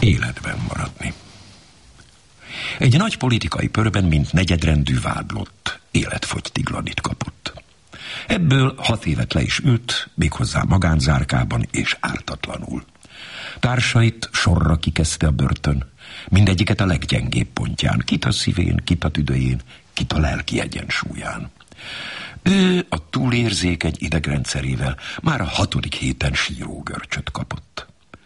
életben maradni. Egy nagy politikai pörben, mint negyedrendű vádlott, életfogytiglanit kapott. Ebből 6 évet le is ült, méghozzá magánzárkában és ártatlanul. Társait sorra kikezdte a börtön, mindegyiket a leggyengébb pontján, kit a szívén, kit a tüdején, kit a lelki egyensúlyán. Ő a túlérzékeny idegrendszerével már a 6. héten sírógörcsöt kapott.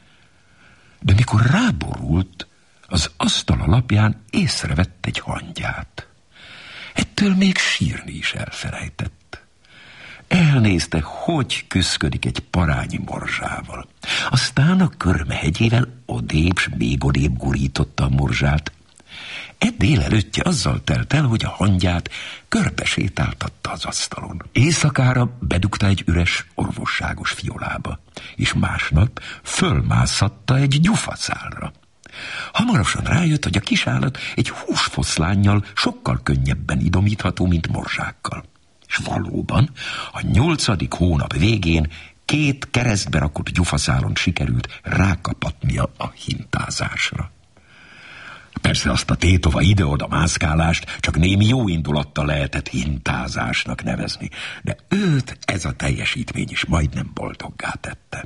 De mikor ráborult, az asztal alapján észrevett egy hangyát. Ettől még sírni is elfelejtett. Elnézte, hogy küszködik egy parányi morzsával. Aztán a körmehegyével odébb s még odébb gurította a morzsát. Délelőttje azzal telt el, hogy a hangyát körbesétáltatta az asztalon. Éjszakára bedugta egy üres orvosságos fiolába, és másnap fölmászhatta egy gyufaszálra. Hamarosan rájött, hogy a kisállat egy húsfoszlánnyal sokkal könnyebben idomítható, mint morzsákkal. És valóban a 8. hónap végén 2 keresztbe rakott gyufaszálon sikerült rákapatnia a hintázásra. Persze azt a tétova ide-oda mászkálást csak némi jó indulattal lehetett hintázásnak nevezni, de őt ez a teljesítmény is majdnem boldoggá tette.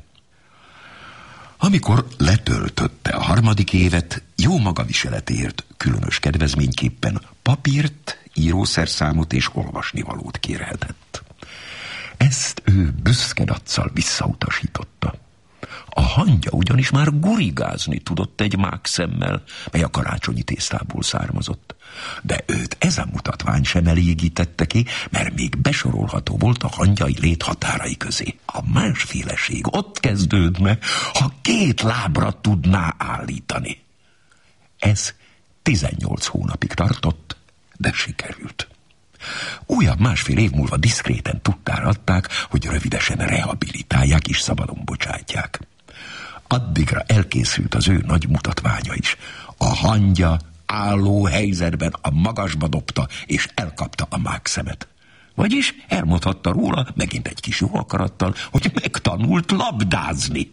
Amikor letöltötte a 3. évet, jó magaviseletéért különös kedvezményképpen papírt, írószerszámot és olvasnivalót kérhetett. Ezt ő büszke daccal visszautasította. A hangya ugyanis már gurigázni tudott egy mákszemmel, mely a karácsonyi tésztából származott. De őt ez a mutatvány sem elégítette ki, mert még besorolható volt a hangyai lét határai közé. A másféleség ott kezdődne, ha 2 lábra tudná állítani. Ez 18 hónapig tartott, de sikerült. Újabb másfél év múlva diszkréten tudtára adták, hogy rövidesen rehabilitálják és szabadon bocsátják. Addigra elkészült az ő nagy mutatványa is. A hangya álló helyzetben a magasba dobta, és elkapta a mákszemet. Vagyis elmondhatta róla, megint egy kis jó akarattal, hogy megtanult labdázni.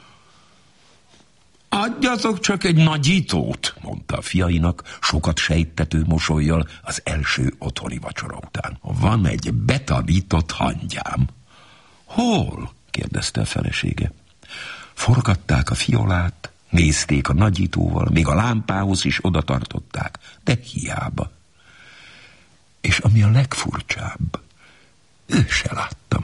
Adjatok csak egy nagyítót, mondta a fiainak, sokat sejtető mosollyal az első otthoni vacsora után. Van egy betanított hangyám. Hol? kérdezte a felesége. Forgatták a fiolát, nézték a nagyítóval, még a lámpához is oda tartották, de hiába. És ami a legfurcsább, ő se látta